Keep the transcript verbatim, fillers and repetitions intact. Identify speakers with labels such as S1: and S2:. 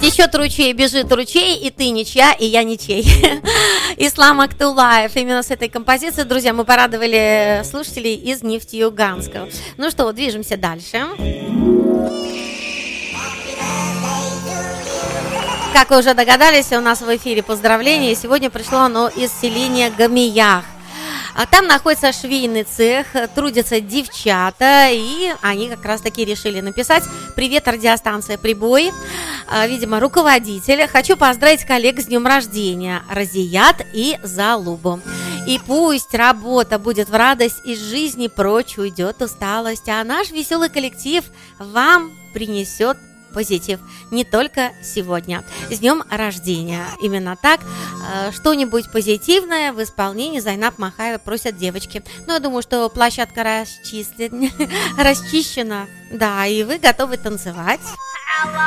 S1: Течет ручей, бежит ручей, и ты ничья, и я ничей. Ислам Актулаев. Именно с этой композицией, друзья, мы порадовали слушателей из Нефтеюганска. Ну что, движемся дальше. Как вы уже догадались, у нас в эфире поздравление. И сегодня пришло оно из селения Гамиях. А там находится швейный цех, трудятся девчата, и они как раз-таки решили написать: «Привет, радиостанция «Прибой». А, видимо, руководитель. Хочу поздравить коллег с днем рождения, Разият и Залубу. И пусть работа будет в радость, из жизни прочь уйдет усталость, а наш веселый коллектив вам принесет позитив не только сегодня. С днем рождения». Именно так. Что-нибудь позитивное в исполнении Зайнаб Махаева просят девочки. Ну, я думаю, что площадка расчислена, расчищена. Да, и вы готовы танцевать.